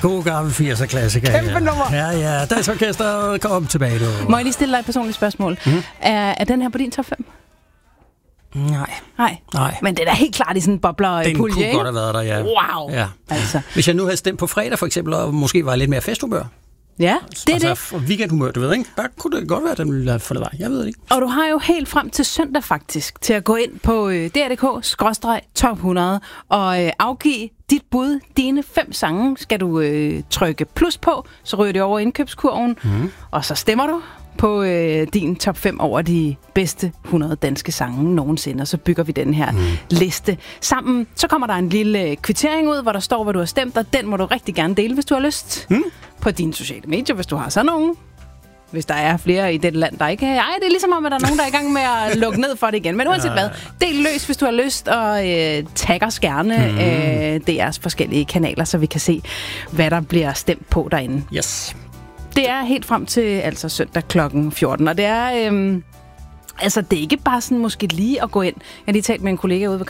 God gammel 80'er klassiker. Kæmpe nummer. Ja, Dansorkestret, kom tilbage nu. Må jeg lige stille dig et personligt spørgsmål? Er den her på din top 5? Nej. Men det er da helt klart i sådan en bobler-pulje, ikke? Den kunne godt have været der, ja. Wow. Ja. Altså. Hvis jeg nu havde stemt på fredag for eksempel, og måske var lidt mere festhumør. Ja, det er altså, det. Weekendhumør, du ved, ikke? Der kunne det godt være, at den ville have fundet vej. Jeg ved det ikke. Og du har jo helt frem til søndag faktisk til at gå ind på dr.dk/top 100 og afgive dit bud. Dine 5 sange skal du trykke plus på, så ryger det over indkøbskurven, og så stemmer du på din top 5 over de bedste 100 danske sange nogensinde, og så bygger vi den her liste sammen. Så kommer der en lille kvittering ud, hvor der står, hvad du har stemt, og den må du rigtig gerne dele, hvis du har lyst. På dine sociale medier, hvis du har sådan nogen. Hvis der er flere i det land, der ikke har. Det er ligesom om, at der er nogen, der er i gang med at lukke ned for det igen. Men uanset hvad, del løs, hvis du har lyst, og tag os gerne DR's forskellige kanaler, så vi kan se, hvad der bliver stemt på derinde. Yes. Det er helt frem til altså søndag klokken 14, og det er... det er ikke bare sådan måske lige at gå ind. Jeg har lige talt med en kollega ude ved